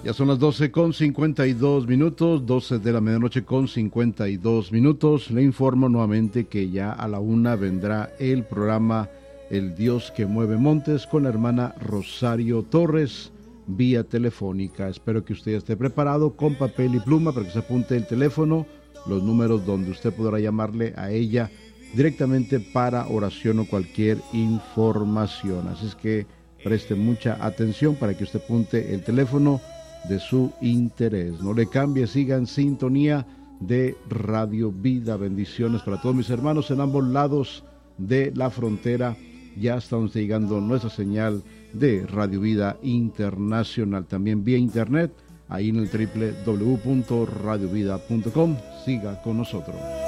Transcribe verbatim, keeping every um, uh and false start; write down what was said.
Ya son las doce con cincuenta y dos minutos, doce de la medianoche con cincuenta y dos minutos. Le informo nuevamente que ya a la una vendrá el programa El Dios que mueve montes con la hermana Rosario Torres vía telefónica. Espero que usted esté preparado con papel y pluma para que se apunte el teléfono, los números donde usted podrá llamarle a ella directamente para oración o cualquier información. Así es que preste mucha atención para que usted apunte el teléfono de su interés. No le cambie, siga en sintonía de Radio Vida. Bendiciones para todos mis hermanos en ambos lados de la frontera. Ya estamos llegando nuestra señal de Radio Vida Internacional, también vía internet, ahí en el doble u doble u doble u punto radio vida punto com. Siga con nosotros.